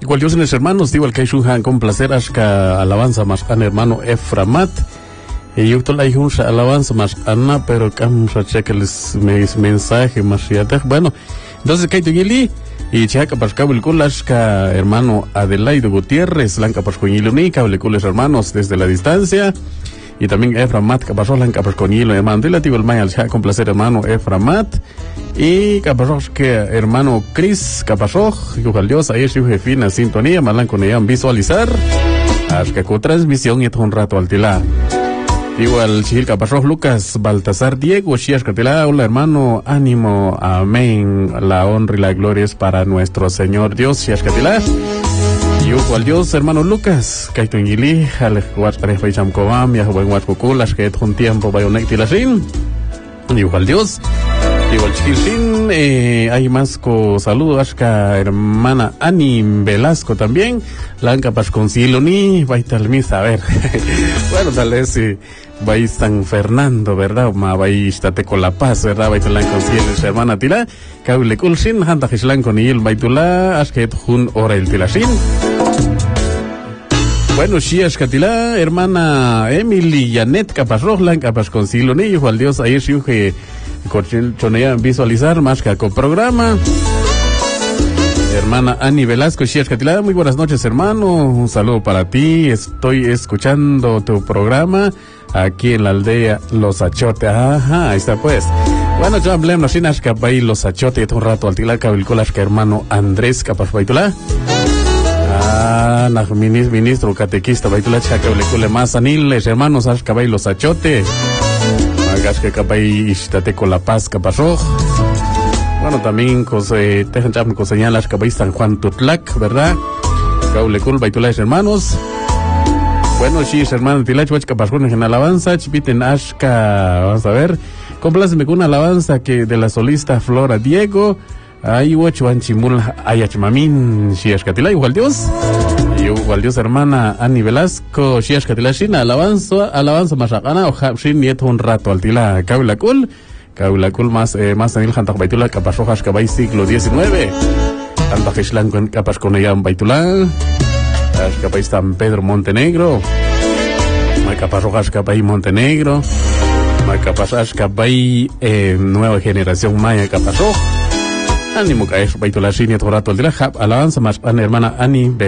Igual Dios en los hermanos, digo el que hay con placer, ashka alabanza más an hermano Eframat. Y yo toda la alabanza más Ana, pero vamos a checarles mensaje más ya. Bueno, entonces que hay y chaca para cabo el culashka hermano Adelaido Gutiérrez, lanca para coñiluni, cable cules hermanos desde la distancia. Y también Eframat, capazón, lanca para coñilo, hermano, relativo el mayal, con placer hermano Eframat. Y capazón que hermano Chris, capazón, igual Dios, ahí es su jefina sintonía, malan con ella visualizar. Hasta que transmisión y todo un rato al tila. Igual Chil capazón Lucas, Baltasar Diego, Shias Catila, hola hermano, ánimo, amén. La honra y la gloria es para nuestro Señor Dios, Shias Catila. Igual Dios, hermano Lucas, Kaito Ingili, Alejuas Pareja y Chamcobam, Yahuay Huachuculas, que es un tiempo bayonecti la sin. Igual Dios. Igual Chiquilcín, hay más saludos, Ashka, hermana Ani Velasco también, Lanca Pasconciloni, Vaitalmis, a ver, bueno, tal vez vais San Fernando, ¿verdad? Ma vais con La Paz, ¿verdad? Vaitalan Concielos, hermana Tila, Cable Kulsin, Hanta Hislan con il Vaitula, Ashket Hun Ora el Tilasin. Bueno, Shias Catila, hermana Emily Janet Capasroj, Lanca Pasconciloni, igual Dios, ahí sí que Chonea visualizar más que con programa. Hermana Ani Velasco, Shias Catilada, muy buenas noches, hermano. Un saludo para ti. Estoy escuchando tu programa aquí en la aldea Los Achotes. Ajá, ahí está pues. Bueno, yo hablé no sin Ashkapay Los Achotes un rato al tila cabilcolas que hermano Andrés Capaspaitula. Ministro catequista Baitula Chacabilecule más aniles, hermanos Ashkapay Los Achotes. Que capay istate con La Paz capazó. Bueno, también te señalas capay San Juan Tutlac, ¿verdad? Caule cool baitulas hermanos. Bueno, sí, hermano Tilach capazó en alabanza, chipiten ashka, vamos a ver. Compláceme con una alabanza que de la solista Flora Diego. Ay, huachuan chimul ayachmamin, shiashkatila, igual Dios. Igual Dios, hermana Ani Velasco, shiashkatila, shina, alabanza mashakana, o japshin, nieto un rato al tila, kaulakul más anil jantak baitula, capasrojas cabay siglo XIX. Jantak ishlan con capas con ella baitula, cabay San Pedro Montenegro, capasrojas cabay Montenegro, capasas cabay nueva generación maya capasroj. Ánimo que es baitula shini, todo rato al tila, alabanza más hermana Ani